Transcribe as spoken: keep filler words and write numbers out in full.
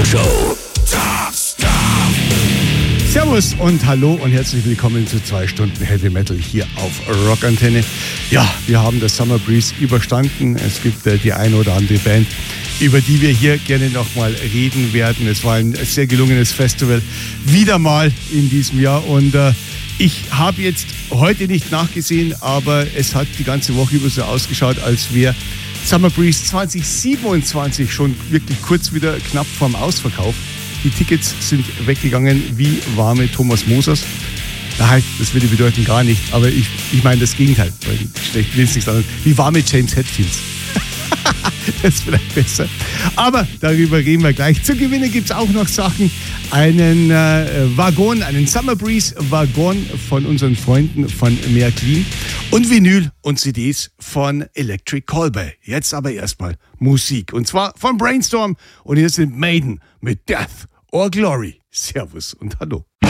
Radio Show. Servus und hallo und herzlich willkommen zu zwei Stunden Heavy Metal hier auf Rockantenne. Ja, wir haben das Summer Breeze überstanden. Es gibt äh, die eine oder andere Band, über die wir hier gerne nochmal reden werden. Es war ein sehr gelungenes Festival, wieder mal in diesem Jahr. Und äh, ich habe jetzt heute nicht nachgesehen, aber es hat die ganze Woche über so ausgeschaut, als wäre Summer Breeze zwanzig siebenundzwanzig schon wirklich kurz wieder knapp vorm Ausverkauf. Die Tickets sind weggegangen wie warme Thomas Mosers. Na halt, das würde bedeuten gar nicht, aber ich, ich meine das Gegenteil. Weil schlecht will es nicht sagen. Wie warme James Hetfields. Das ist vielleicht besser. Aber darüber reden wir gleich. Zu gewinnen gibt es auch noch Sachen. Einen äh, Waggon, einen Summer Breeze Waggon von unseren Freunden von Mehr Clean und Vinyl und C Ds von Electric Callboy. Jetzt aber erstmal Musik. Und zwar von Brainstorm. Und hier sind Maiden mit Death or Glory. Servus und hallo.